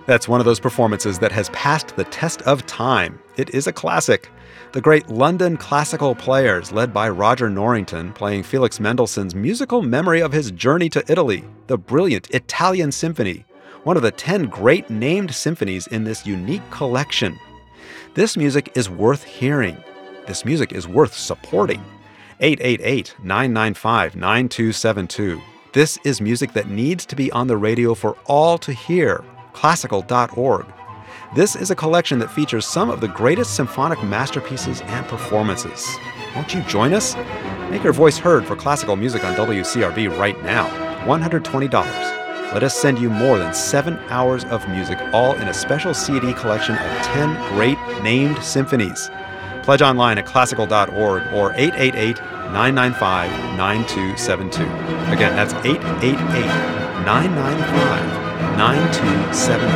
That's one of those performances that has passed the test of time. It is a classic. The great London classical players, led by Roger Norrington, playing Felix Mendelssohn's musical memory of his journey to Italy, the brilliant Italian Symphony, one of the 10 great named symphonies in this unique collection. This music is worth hearing. This music is worth supporting. 888-995-9272. This is music that needs to be on the radio for all to hear. Classical.org. This is a collection that features some of the greatest symphonic masterpieces and performances. Won't you join us? Make your voice heard for classical music on WCRB right now. $120. Let us send you more than 7 hours of music, all in a special CD collection of 10 great named symphonies. Pledge online at classical.org or 888-995-9272. Again, that's 888-995-9272.